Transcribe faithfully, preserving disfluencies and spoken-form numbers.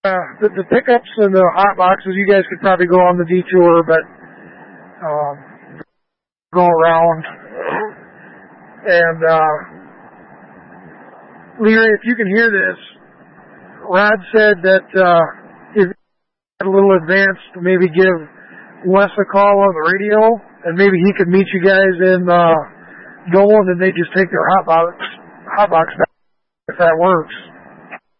uh, the, the pickups and the hot boxes, you guys could probably go on the detour, but um, go around. And uh, Leary, if you can hear this, Rod said that uh, if you had a little advance, to maybe give Wes a call on the radio, and maybe he could meet you guys in uh, Dolan, and they just take their hot box, hot box back if that works.